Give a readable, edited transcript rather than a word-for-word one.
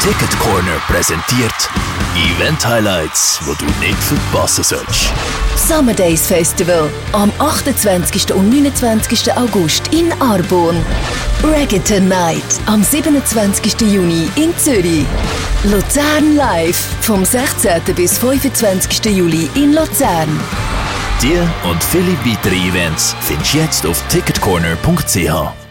Ticket Corner präsentiert Event Highlights, wo du nicht verpassen sollst. Summer Days Festival am 28. und 29. August in Arbon. Reggaeton Night am 27. Juni in Zürich. Luzern Live vom 16. bis 25. Juli in Luzern. Die und viele weitere Events findest du jetzt auf ticketcorner.ch.